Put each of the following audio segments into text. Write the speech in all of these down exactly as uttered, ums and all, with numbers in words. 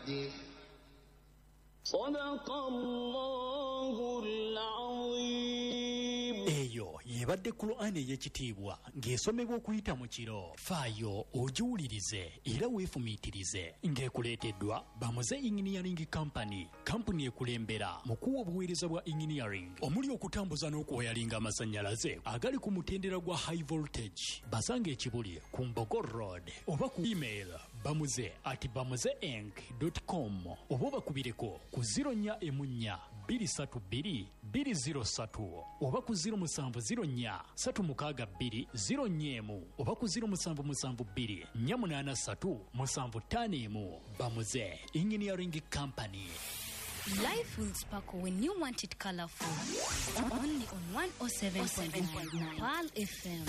صدق الله العظيم. eyo yebadde Qur'ani ey'ekitiibwa ng'esomebwa okuyita mu kiro. Faayo ogiwulirize era weefumiitirize ng'ekuleeteddwa Bamuze Engineering Company, kampuni ekulembera mu kuwa obuweereza bwa engineering omuli okutambuza n'okuwayalinga amasannyalaze agali ku mutendera gwa high voltage. Basanga ekibuli ku Mbogo Road oba ku email bamuze at bamuzeeng dot com oba obakubireko ku zero nnya emu nnya bbiri ssatu bbiri bbiri zero ssatu oba ku zero musanvu zero nnya ssatu mukaaga bbiri zero nnya emu oba ku zero musanvu musanvu bbiri nnya munaana ssatu musanvu ttaano emu. Bamuze Engineering Company. Life will sparkle when you want it colorful. Only on one oh seven point nine Pearl F M.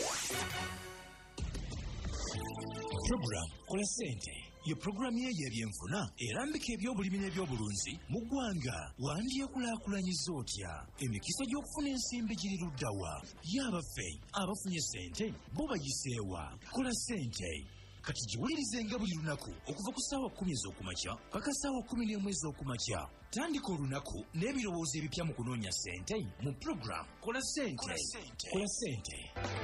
Program Kola Sente ye programu ye y'ebyenfuna erambika ebyobulimi n'ebyobulunzi mu ggwanga. Wandyekulaakulanyiza otya? Emikisa gy'okufuna ensimbi giri luddawa? Y'abaffe abafunye sente bo bagiseewa? Kola Sente kati giwulirizenga buli lunaku okuva ku ssaawa kkumi ez'okumakya paka ssaawa kkumi n'emu ez'okumakya. Tandika olunaku n'ebirowoozo ebipya mu kunoonya sente mu program Kola Sente. Kola Sente.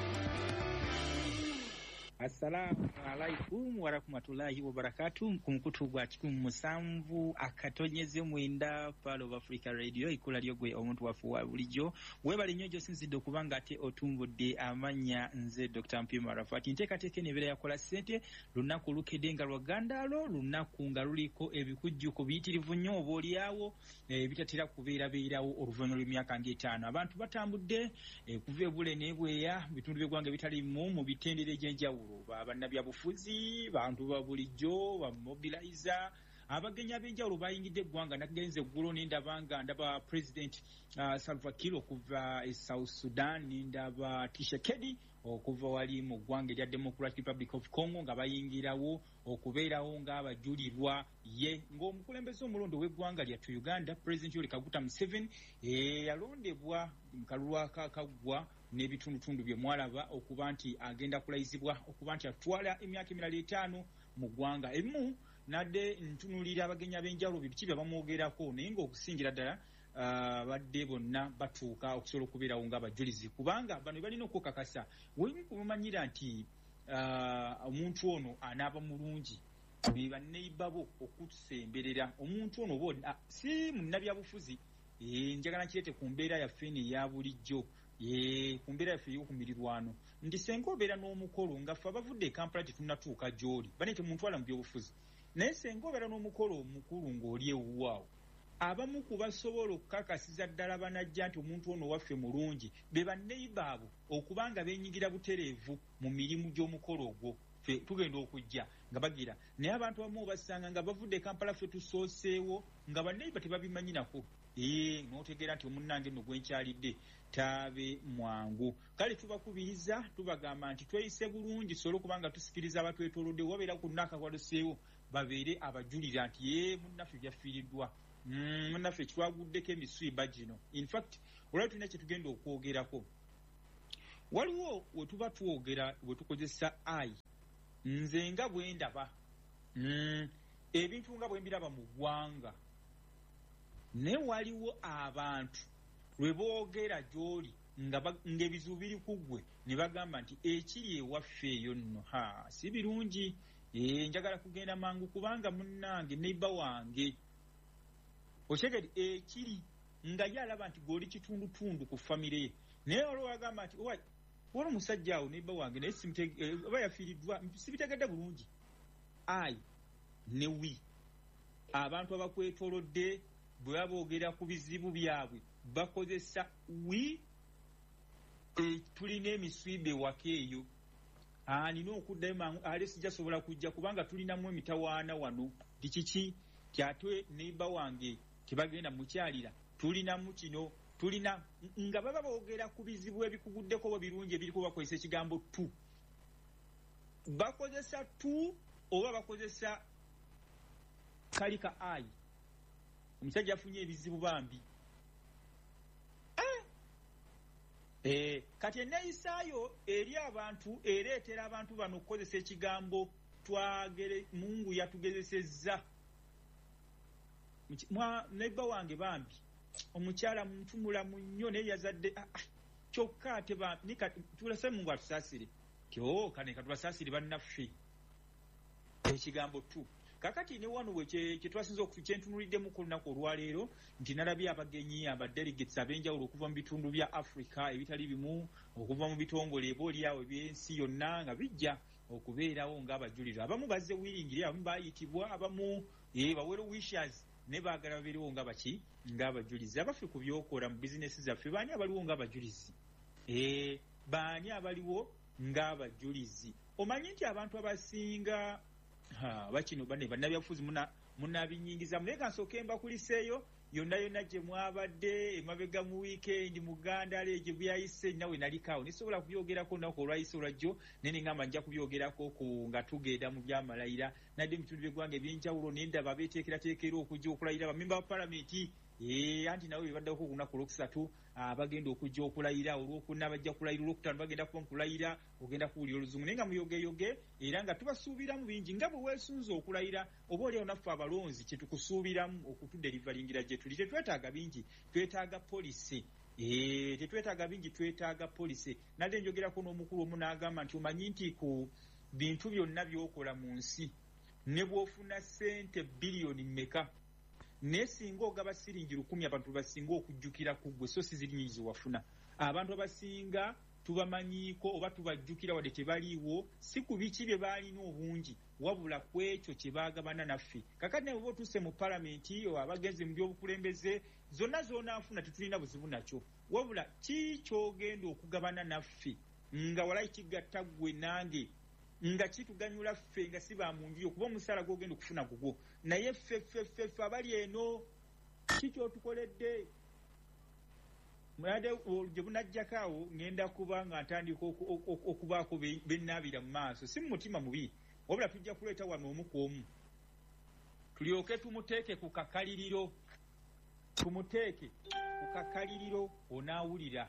Assalamu alaikum warahmatullahi wabarakatuh. Kumukutu gwa kikumi musanvu akatonyeze mwenda Pearl of Africa Radio ikula lyogwe omuntu wafu wa bulijjo. Webale nnyo sinzidde okubanga ate otumbudde amanya nze Doctor Mpima Rafati. Nteekateeka n'ebeera ya Kola Sente lunaku lukedde nga lwagandalo lunaku nga luliko ebikujjuko biyitirivu nnyo oboolyawo ebitatera kubeera beerawo oluvannyuma lw'emyaka ng'etaano. Abantu batambudde kuva ebule n'ebweya bitundu by'eggwanga bitalimu mu bitendere egy'enjawulo. Bannabyabufuzi, bantu ba bulijjo, ba mobilizer, abagenya ab'enjawulo bayingidde eggwanga. Nagenze eggulo n'endabanga ndaba President uh, Salva Kiir okuva e South Sudan, n'endaba Tshisekedi okuva wali mu ggwanga erya Democratic Republic of Congo nga bayingirawo okubeerawo ng'abajulirwa ye ng'omukulembeze omulondo w'eggwanga lyattu Uganda President Yoweri Kaguta Museveni e, yalondebwa mu kalulu akaggwa n'ebitundutundu bye mwalaba okuba nti agenda kulayizibwa okuba nti atwala emyaka emirala etaano mu ggwanga. Emu nadde ntunulira abagenya ab'enjawulo biki bye bamwogerako naye ng'okusingira ddala Uh, badde bonna batuuka okusobola okubeerawo ng'abajulizi kubanga bano balina okukakasa weemu kumumanyira nti uh, omuntu ono anaaba mulungi be banneighbour bo okutusemberera omuntu ono bo uh, si munnabyabufuzi e, njagala nkirete ku mbeera yaffe eno eya bulijjo ye ku mbeera yaffe ey'okumirirwano nti senga obeera n'omukolo nga ffe abavudde e Kampala tetunnatuuka gy'oli bane temuntwala mu byobufuzi naye senga obeera n'omukolo omukulu ng'oli ewuwaawo abamu kubasobola okukakasiza ddala banajja nti omuntu ono waffe mulungi be banneighbour abo okubanga beenyigira butereevu mu mirimu gy'omukolo ogwo ffe tugenda okujja nga bagira naye abantu abamu obasanga nga bavudde Kampala ffe tusooseewo nga banneighbour tebabimanyinako ee n'otegeera nti omunnange nno gwenkyalidde taabe mwangu. Kale tubakubiriza tubagamba nti tweyise bulungi sobola okubanga tusikiriza abatwetoolodde wabeera ku nnaka kwaluseewo babeere abajulira nti ye munnaffe byafiiriddwa Mm, naffe twaguddeko emiswiba gino. In fact, olwali tulina kye tugenda okwogerako. Waliwo we tuba twogera we tukozesa ai. Nze nga bwe ndaba. Mm, ebintu nga bwe mbiraba mu ggwanga. Ne waliwo abantu lwe boogera gy'oli nga ng'ebizibu biri ku ggwe ne bagamba nti ekiri ewaffe eyo nno ha si birungi. E, njagala kugenda mangu kubanga munnange neiba wange okyegedi ekiri nga yalaba nti goli kitundutundu ku famire ye naye olwo wagamba nti owa wali omusajja awo neiba wange naye oba yafiiriddwa sibitegedde bulungi ai ne wi abantu abakwetoolodde bwe baboogera ku bizibu byabwe bakozesa wi e, tulina emiswibe waka eyo alina okuddayo mangu ale sijjasobola kujja kubanga tulinamu emitawaana wano dikiki kyatwe neiba wange tebagenda mukyalira tulinamu kino tulina nga baba boogera ku bizibu ebikuguddeko oba birungi ebiriko bakozesa ekigambo tu bakozesa tu oba bakozesa kalika ai omusajja afunye ebizibu bambi eh, eh, kati enneeyisaayo eri abantu ereetera abantu bano okukozesa ekigambo twagere Mungu yatugezesezza mwa neighbor wange bambi omukyala muntu mulamu nnyo naye yazadde ah, ah, kyokka ate bambi tulese Mungu atusaasire kyo kane katubasaasire bannaffe ekigambo tu kakati ne wano we kyetwasinza okukyentunuliddemu ku lunaku olwaleero nti nalabye abagenyi abadelegates ab'enjawulo okuva mu bitundu bya Africa ebitali bimu okuva mu bitongole eboolyawo ebyensi yonna nga bijja okubeerawo ng'abajulirwa abamu bazze wiringire abamu baayitibwa abamu bawero wishers ne baagala babeerewo nga baki ng'abajulizi abaffe ku byokola mu bizinesi zaffe baani abaliwo ng'abajulizi baani abaliwo ng'abajulizi omanyi nti abantu abasinga bakino bane bannabyabufuzi munabinyingizamu naye kansooke mbakuliseeyo yonna yonna gye mwabadde emabega mu weekend muganda le gye byayise nawe nalikaawo nisobola kubyogerako nako olwayise olwajjo naye neŋŋamba nja kubyogerako ku nga tugenda mu byamalayira nadde mu bitundu by'eggwanga eby'enjawulo nendaba beeteekerateekera okujja okulayira bamemba ba palamenti anti nawe bebaddako ku lunaku olwokusatu bagenda okujja okulayira olwokuna bajja kulayira olwokutaano bagenda kuba mukulayira ogenda kuwulira oluzungu naye nga muyogeyoge era nga tubasuubiramu bingi nga bwe weesunza okulayira oba oliawo naffe abalonzi kyetukusuubiramu okutuderivalingira gye tuli tetwetaaga bingi twetaaga polisi tetwetaaga bingi twetaaga polisi nadde njogerako n'omukulu omu n'agamba nti omanyi nti ku bintu byonna byokola mu nsi ne bw'ofuna ssente biliyoni mmeka naye singa ogaba siringi lukumi abantu basinga okujjukira ku ggwe so si zirinyingi wafuna abantu abasinga tubamanyiiko oba tubajjukira wadde tebaliiwo si ku biki bye baalina obungi wabula ku ekyo kye baagabana naffe kakati naye oba otuuse mu palamenti abagenzi mu byobukulembeze zonna zonaafuna tetulina buzibu nakyo wabula ki kyogenda okugabana naffe nga walayi kigatta ggwe nange nga kituganyula ffe nga si ba mu njuyo kuba omusaala gwogenda okufuna gugwo naye ffe ffe ffe ffe abali eno kikyotukoledde mwade gye bunajjako awo ngenda kuba nga ntandika okubaako bennaabira mu maaso si mu mutima mubi wabula tujja kuleeta wano omu ku omu tulyoke tumuteeke ku kakaliriro tumuteeke ku kakaliriro onaawulira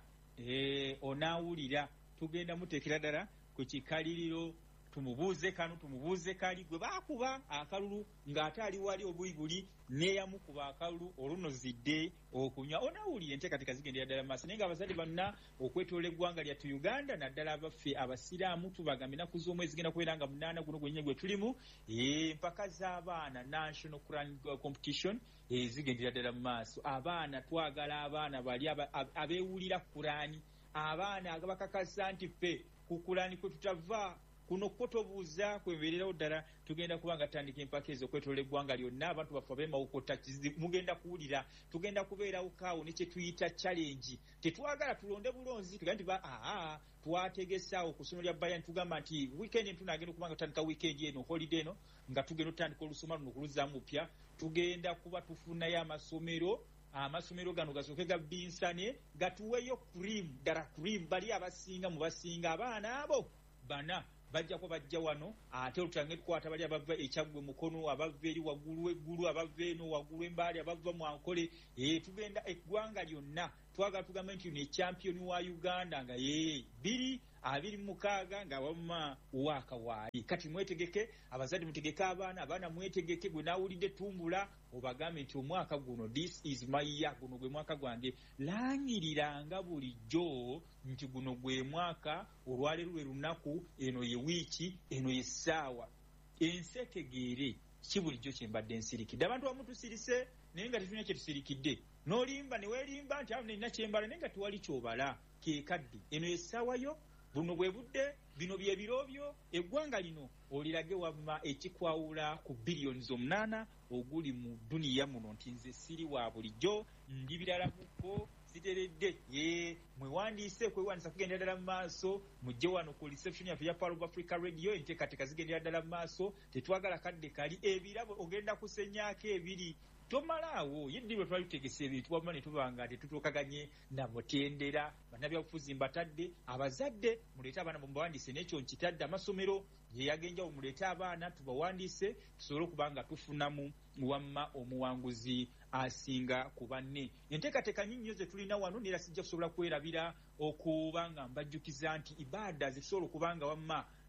onaawulira tugenda muteekera ddala ku kikaliriro tumubuuze kano tumubuuze kali gwe baakuba akalulu ng'ate ali wali obuyibuli neeyamukuba akalulu olunozidde okunywa onaawulire enteekateeka zigendera ddala maaso naye nga abazadde bonna okwetoola eggwanga lyattu Uganda naddala abaffe abasiraamu tubagambe ennaku z'omwezi zigenda kubeera nga munaana guno gwennyini gwe tulimu empaka z'abaana national Quran competition zigendera ddala mu maaso abaana twagala abaana bali abeewulira Qurani abaana abakakasa nti ffe ku Qurani kwe tutava kuno kwotobuuza kwebeererawo ddala tugenda kuba nga tutandika empaka ezo okwetoola eggwanga lyonna abantu baffe ab'emawokota mugenda kuwulira tugenda kubeerawo kaawo ne kye tuyita challenge tetwagala tulonde bulonzi tugenda nti aa twategesaawo ku ssomero lya Bayani tugamba nti weekend entu naagenda okuba nga tutandika weekend eno holiday eno nga tugenda otandika olusoma luno okuluzzaamu upya tugenda kuba tufunayo amasomero amasomero gano gasooke gabinsane gatuweyo cream ddala cream bali abasinga mu basinga abaana abo bana bajja ko bajja wano ate olutange tukwata bali abava ekyaggwe mukono abava eri waggulu eggulu abava eno waggulu embaali abava mu ankole tugenda eggwanga lyonna twagala tugamba nti ne champion wa Uganda nga ye biri abiri mukaaga nga wamma waka waali kati mwetegeke abazadde mutegeke abaana abaana mwetegeke gwe naawulidde tumbula obagambe nti omwaka guno this is my year guno gwe mwaka gwange lanyiriranga bulijjo nti guno gwe mwaka olwaleero lwe lunaku eno ye wiiki eno ye ssaawa ensi etegeere ki bulijjo kye mbadde nsirikidde abantu abamu tusirise naye nga tetulina kye tusirikidde n'olimba ne weelimba nti awo nalina kyembala naye nga tewali kyobala keekadde eno ye ssaawa yo buno bwe budde bino bye biro byo eggwanga lino olirage wamma ekikwawula ku biliyoni omunaana oguli mu duniya muno nti nze siri wa bulijjo ndi birala kuko ziteredde ye mwewandiise kwewandiisa kugendera ddala mu maaso mujje wano ku reception yaffe ya Power of Africa Radio enteekateeka zigendera ddala mu maaso tetwagala kadde kali ebirabo ogenda kusenyaako ebiri tomalaawo yeddi lwe twali tutegese ebintu wamma ne tubanga tetutuukaganye na mutendera bannabyabufuzi mbatadde abazadde muleete abaana mubawandiise n'ekyo nkitadde amasomero ye yagenjawo muleete abaana tubawandiise tusobole okuba nga tufunamu wamma omuwanguzi asinga ku banne enteekateeka nnyingi nnyo ze tulina wano neera sijja kusobola kwerabira okuba nga mbajjukiza nti ibaada zisobola okuba nga wamma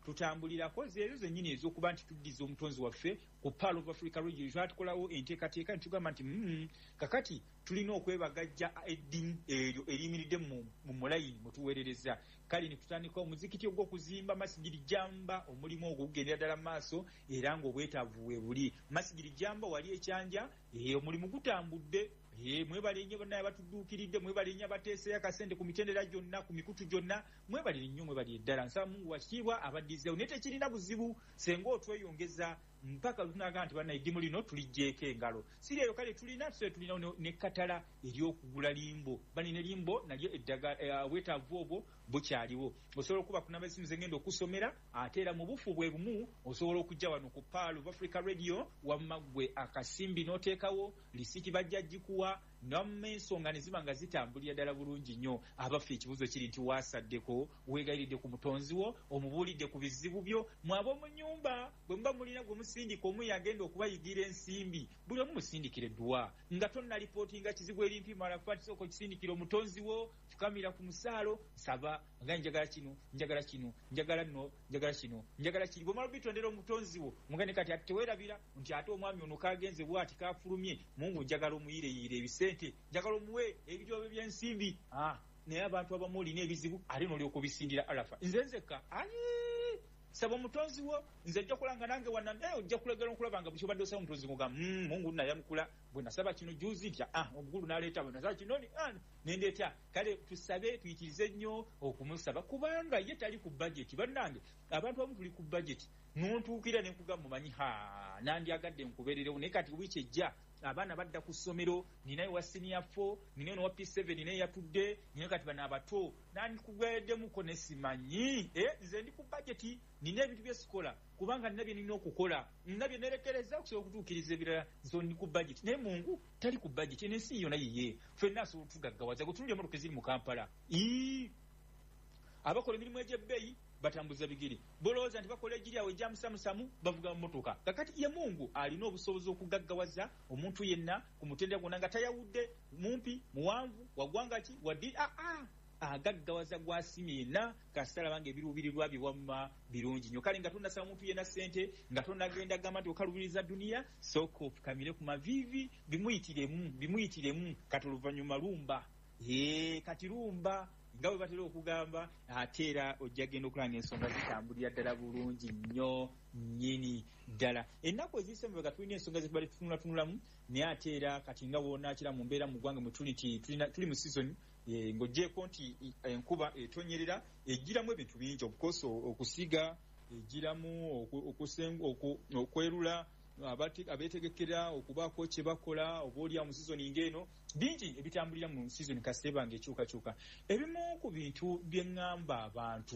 tutambulirako zeezo zennyini ez'okuba nti tuddiza omutonzi waffe ku Pearl of Africa Radio twatukolawo enteekateeka nitugamba nti mm, kakati tulina okwebagajja eddimu eryo eriyimiridde mu mulayini mutuweerereza kale ne tutandika omuzikiti ogw'okuzimba masigiri jamba omulimu ogwo gugendera ddala mu maaso era ng'obwetaavu we buli masigiri jamba wali ekyanja omulimu gutambudde mwebale nnyo bonna abatudduukiridde mwebale nnyo abateeseyo akasente ku mitendera gyonna ku mikutu gyonna mwebale nnyo mwebale ddala nsaba Mungu wakitiibwa abaddizeewo naye tekirina buzibu senga otweyongeza mpaka lunaga nti bana eddimu lino tulijjeeko engalo siri eyo kale tulina tuse tulina nekkatala ery'okugula limbo banine limbo nalyo eddaga bwetaavu obwo bukyaliwo osobola okuba kunamba esimu zengenda okusomera ate era mu bufu bwe bumu osobola okujja wano ku Pearl of Africa Radio wamma gwe akasimbi n'oteekawo lisiti bajja gikuwa n'ensonga ne ziba nga zitambulira ddala bulungi nnyo abaffe ekibuzo kiri nti waasaddeko weegayiridde ku mutonzi wo omubuulidde ku bizibu byo mwaba mu nnyumba bwe muba mulina gwe musindika omu yagenda okubayigira ensimbi buli omu musindikire eddwa nga tonna lipootinga kizibu erimpima alafaati sooka okisindikira omutonzi wo fukamira ku musaalo saba nga njagala kino njagala kino njagala nno njagala kino njagala kiri bwe mala bitondera omutonzi wo mugane kati ate teweerabira nti ate omwami ono kagenze bw'ati kafulumye Mungu njagala omuyireyiire ebisente njagala omuwe ebiryobe by'ensimbi ah naye abantu abamu olina ebizibu ate n'olyoka obisindira alafa nze nzekka ayi saba omutonzi wo nze ojja kulanga nange wana naye ojja kulegera okulaba nga buli obadde osaba omutonzi ngo gamba mm, Mungu naye amukula bwe nasaba kino juzi ntya ah omugulu n'aleeta bwe nasaba kino ni ah nendeeta kale tusabe tuyitirize nnyo okumusaba kubanga ye tali ku budget bannange abantu abamu tuli ku budget nontuukira ne nkugamba mumanyi ha nandyagadde nkubeererewo naye kati wiiki ejja abaana badda ku ssomero ninaye wa senior four ninaye wa P seven naye yatudde ninaye kati bana abato nandikugeddemukko ne simanyi eh nze ndi ku budget nina ebintu byesikola kubanga nina bye nina okukola nina bye nerekereza okusobola okutuukiriza ebirala nze ndi ku budget naye Mungu tali ku budget n'ensi yonna yiye ffenna asobola otugaggawaza gwe tunulya emmotoka eziri mu Kampala ii abakola emirimu egy'ebbeeyi batambuza bigiri bolooza nti bakola ejiri awo ejja musamusamu bavuga mu motoka kakati ye Mungu alina obusobozi okugaggawaza omuntu yenna ku mutendera gwonna nga tayawudde mumpi muwanvu wagwanga ki waddi aa agaggawaza gwasimye yenna kasitala bange ebiruubirirwa biwamma birungi nnyo kale nga tonnasaba omuntu yenna ssente nga tonnagenda gamba nti okalubiriza duniya sooka ofukamire ku maviivi bimuyitiremu bimuyitiremu kati oluvannyuma lumba ee kati lumba nga bwe batera okugamba ate era ojja genda okulanga ensonga zitambulira ddala bulungi nnyo nnyini ddala ennaku ezisembe nga tulina ensonga zitubadde tutunulatunulamu naye ate era kati nga wonaakira mu mbeera mu ggwanga mwe tuli nti tuli mu season ng'oggyeko nti enkuba etonyerera egiramu ebintu bingi obukoso okusiga egiramu okwerula abeetegekera okubaako kye bakola oba olya mu sizoni ng'eno bingi ebitambulira mu sizoni kasite bange ekyukakyuka ebimu ku bintu bye ŋŋamba abantu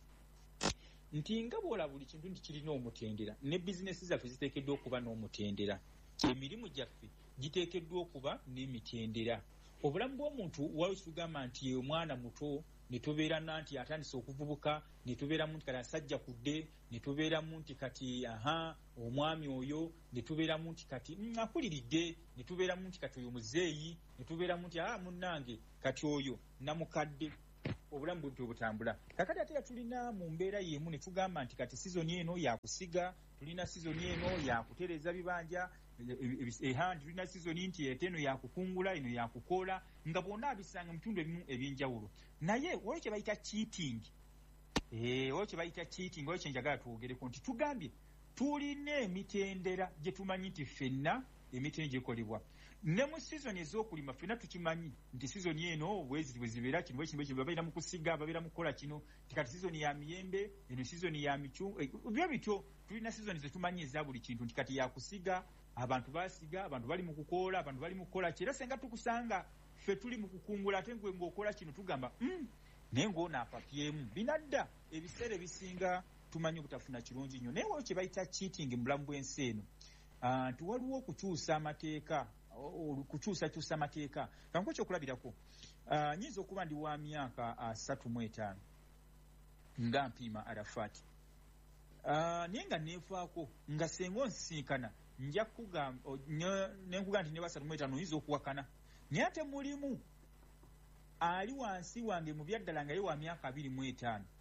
nti nga bw'ola buli kintu nti kirina omutendera ne bizinesi zaffe ziteekeddwa okuba n'omutendera emirimu gyaffe giteekeddwa okuba n'emitendera obulamu bw'omuntu waliwo kitugamba nti ye omwana muto ne tubeera nti atandise okuvubuka ne tubeeramu nti kati asajja kudde ne tubeeramu nti kati aha omwami oyo ne tubeeramu nti kati akuliridde ne tubeeramu nti kati oyo muzeeyi ne tubeeramu nti aha munnange kati oyo namukadde obulamu bwe butambula kakati ate tulina mu mbeera y'emu ne tugamba nti kati sizoni eno yakusiga tulina sizoni eno yakutereeza bibanja ehandi tulina sizoni nti ate eno yakukungula eno yakukoola nga bwonna abisanga mu bitundu ebimu eby'enjawulo naye waliwo kye bayita cheating waliwo kye bayita cheating waliwo kye njagala twogereko nti tugambye tulina emitendera gye tumanyi nti ffenna emitendera gyekolebwa ne mu sizoni ez'okulima ffenna tukimanyi nti sizoni eno bwezi bwe zibeera kino bwekino bwekino babeera mu kusiga babeera mu kukola kino ti kati sizoni ya miyembe eno sizoni ya micu byo bityo tulina sizoni ze tumanyi eza buli kintu nti kati yakusiga abantu basiga abantu bali mu kukoola abantu bali mu kukola kera senga tukusanga ffe tuli mu kukungula ate ngwe ng'okola kino tugamba mm, naye ng'ono apapyemu binadda ebiseera ebisinga tumanyi obutafuna kirungi nnyo naye waliwo kye bayita cheating mu bulamu bw'ensi eno nti waliwo okukyusa amateeka kukyusakyusa amateeka kanko kyokulabirako nyinza okuba ndi wa myaka asatu mu etaano nga mpiima Arafati naye nga neefaako nga senga onsisinkana nja kugamba nenkugamba nti ne basatu mu etaano oyinza okuwakana naye ate mulimu ali wansi wange mu byaddala nga ye wa myaka abiri mu etaano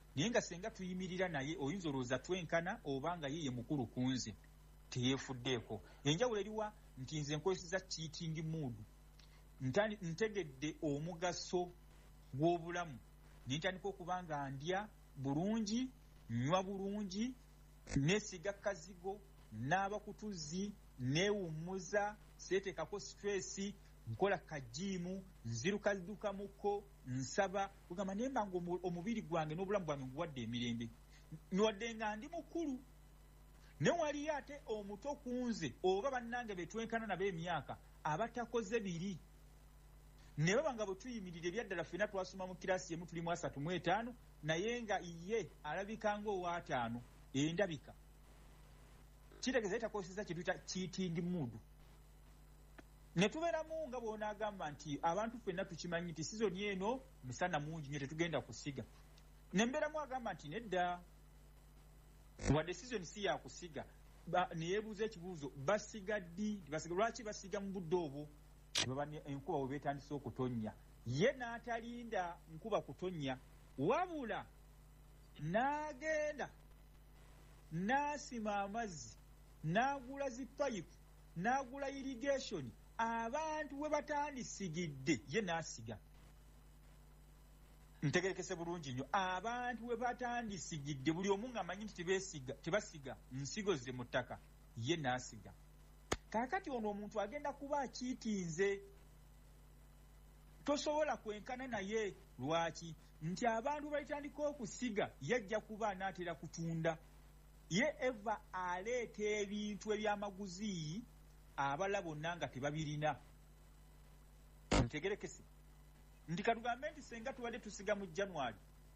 naye nga senga tuyimirira naye oyinza olowooza twenkana oba nga ye ye mukulu ku nze teyeefuddeeko. Enjawulo eriwa nti nze nkozesa cheating mood, ntegedde omugaso gw'obulamu ne ntandika okuba nga ndya bulungi, nywa bulungi, neesiga kazigo, naaba kutuzi, neewummuza, seeteekako stress, nkola kajiimu, nzirukaduka muko, nsaba, kugamba naye mba nga omubiri gwange n'obulamu bwange nguwadde emirembe, nwadde nga ndi mukulu. Ne waliyo ate omuto ku nze oba bannange be twenkana nabo emyaka abatakoze biri, ne baba nga bwe tuyimirira ebyaddala ffenna twasoma mu kirasi emu tuli mu asatu mu etaano, naye nga ye alabika ng'owaataano endabika. Kitegeeza etakozesa kye tuyita cheating mood. Ne tubeeramu nga bw'onaagamba nti abantu ffenna tukimanyi nti sizoni eno musana mungi nnyo tetugenda kusiga. Ne mbeeramu agamba nti nedda, wadde sizoni si yakusiga, ne yeebuuza ekibuuzo, basiga ddi? Lwaki basiga mu budde obwo? Enkuba bwe beetandise okutonnya. Ye n'atalinda nkuba kutonnya, wabula n'agenda n'asima amazzi, n'agula zipayipu, n'agula irrigation, abantu we batandisigidde ye n'asiga. Ntegerekese bulungi nnyo, abantu we batandisigidde buli omu ng'amanyi nti tebeesiga tebasiga nsigo ze mu ttaka, ye n'asiga. Kaakati ono omuntu agenda kuba akiitinze, tosobola kwenkana naye. Lwaki? Nti abantu balitandika okusiga yajja kuba anaatera kutunda. Ye eva aleeta ebintu ebyamaguzi abala bonna nga tebabirina. Ntegerekese nti katugambe nti senga tubadde tusiga mu January,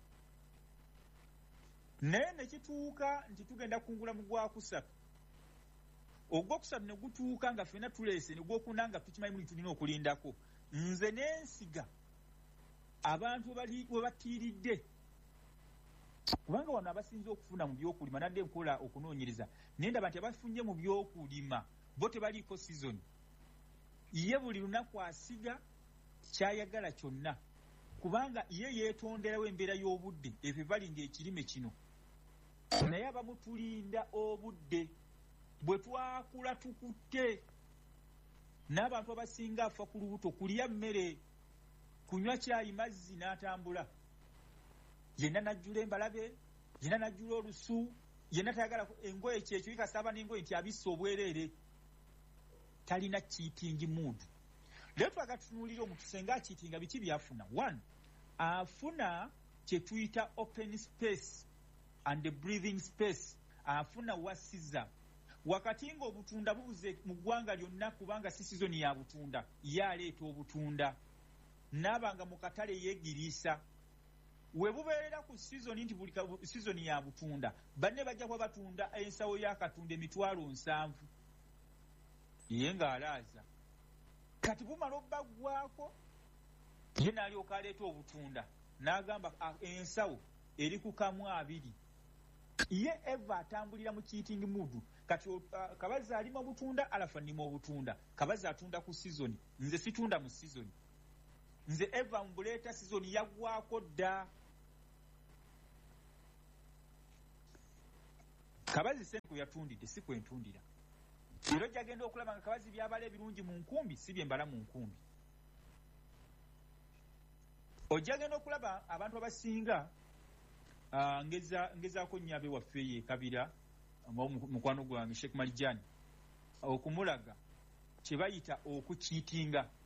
naye ne kituuka nti tugenda kungula mu gwakusatu, ogwokusatu ne gutuuka nga ffenna tuleese, ne gwokuna nga tukimanyi muli tulina okulindako, nze n'ensiga abantu we batiiridde. Kubanga wano abasinze okufuna mu byokulima, nadde nkola okunoonyereza, naye ndaba nti abafunye mu byokulima bo tebaliiko sizoni. Ye buli lunaku asiga kyayagala kyonna, kubanga ye yeetonderawo embeera y'obudde, ebyo balinga ekirime kino. Naye abamutulinda obudde, bwe twakula tukutte. N'abantu abasinga afa ku lubuto, kulya mmere, kunywa cyayi mazzi n'atambula. Yenna najjula embalabe, yenna najjula olusu, yenna tayagala engoye kyekyo bikasaaba n'engoye nti abisse obwereere. Talina cheating mood. Leo twagala tutunuulira omuntu senga acheatinga biki byafuna. One, afuna kye tuyita open space and the breathing space. Afuna wasiza. Wakati ng'obutunda bubuze mu ggwanga lyonna kubanga si sizoni ya butunda, ye aleeta obutunda. N'abanga mu katale yeegiriisa. We bubeerera ku sizoni nti buli sizoni ya butunda, banne bajja kuba batunda ensawo y'akatunda emitwalo nsanvu. Ye ng'alaaza. Kati bumala obbaggwako, ye n'alyoka aleeta obutunda. N'agamba ensawo eri ku kamu abiri. Ye eva atambulira mu cheating mood. Kati uh, kabazi alima obutunda, alafa nnima obutunda. Kabazi atunda ku sizoni, nze situnda mu sizoni. Nze eva mbuleeta sizoni yaggwako dda. Kabazi sente kwe yatundidde si kwe ntundira. Era gyagenda okulaba nga kabazi byabala ebirungi mu nkumbi si bye mbala mu nkumbi. Ojjagenda okulaba abantu abasinga uh, ngeza ngezaako nnyabe waffe ye Kabira, mukwano gwange Sheikh Malijani, okumulaga kye bayita okukiitinga.